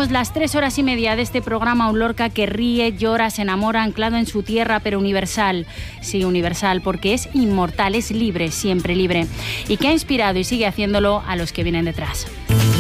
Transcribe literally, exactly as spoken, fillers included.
Comenzamos las tres horas y media de este programa. Un Lorca que ríe, llora, se enamora, anclado en su tierra, pero universal. Sí, universal, porque es inmortal, es libre, siempre libre. Y que ha inspirado y sigue haciéndolo a los que vienen detrás.